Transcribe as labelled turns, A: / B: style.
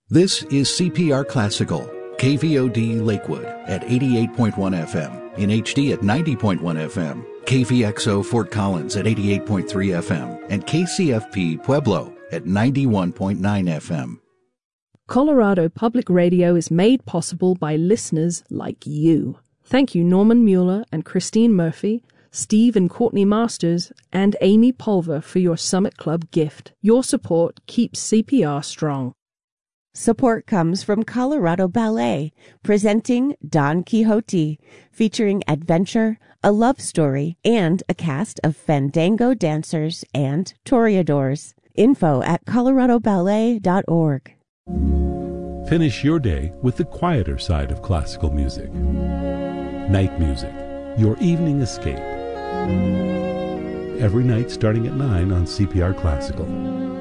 A: This is CPR Classical, KVOD Lakewood at 88.1 FM, in HD at 90.1 FM, KVXO Fort Collins at 88.3 FM, and KCFP Pueblo at 91.9 FM.
B: Colorado Public Radio is made possible by listeners like you. Thank you, Norman Mueller and Christine Murphy, Steve and Courtney Masters, and Amy Pulver for your Summit Club gift. Your support keeps CPR strong.
C: Support comes from Colorado Ballet, presenting Don Quixote, featuring adventure, a love story, and a cast of fandango dancers and toreadors. Info at coloradoballet.org.
D: Finish your day with the quieter side of classical music. Night music, your evening escape. Every night starting at 9 on CPR Classical.